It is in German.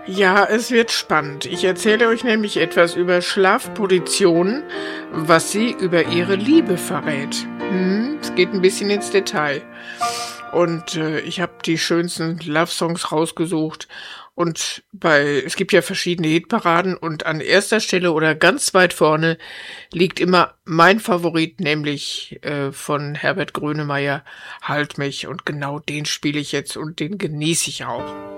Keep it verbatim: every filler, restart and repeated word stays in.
Ja, es wird spannend. Ich erzähle euch nämlich etwas über Schlafpositionen, was sie über ihre Liebe verrät. Hm, es geht ein bisschen ins Detail. Und äh, ich habe die schönsten Love-Songs rausgesucht. Und bei, es gibt ja verschiedene Hitparaden und an erster Stelle oder ganz weit vorne liegt immer mein Favorit, nämlich äh, von Herbert Grönemeyer, Halt mich. Und genau den spiele ich jetzt und den genieße ich auch.